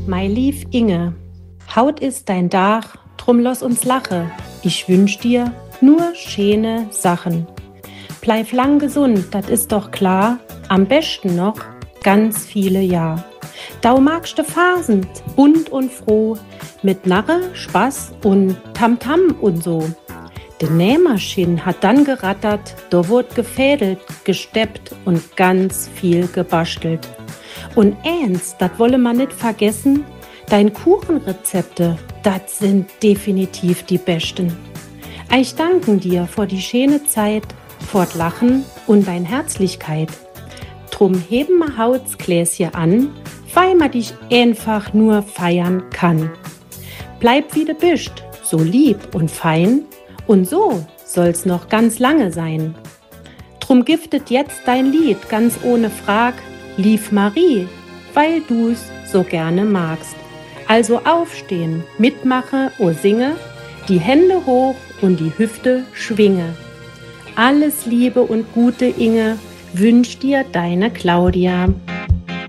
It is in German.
Mei lief Inge, Haut ist dein Dach, drum lass uns lache. Ich wünsch dir nur schöne Sachen. Bleib lang gesund, dat ist doch klar, am besten noch ganz viele Jahr. Dau magste Phasen, bunt und froh, mit Narre, Spaß und Tamtam und so. De Nähmaschine hat dann gerattert, da wurd gefädelt, gesteppt und ganz viel gebastelt. Und eins, dat wolle man nicht vergessen, dein Kuchenrezepte, dat sind definitiv die besten. Ich danken dir vor die schöne Zeit, fort Lachen und dein Herzlichkeit. Drum heben ma Hauts Gläschen an, weil ma dich einfach nur feiern kann. Bleib wie du bist, so lieb und fein, und so soll's noch ganz lange sein. Drum giftet jetzt dein Lied ganz ohne Frag, lief Marie, weil du's so gerne magst. Also aufstehen, mitmache, o singe, die Hände hoch und die Hüfte schwinge. Alles Liebe und Gute, Inge, wünscht dir deine Claudia.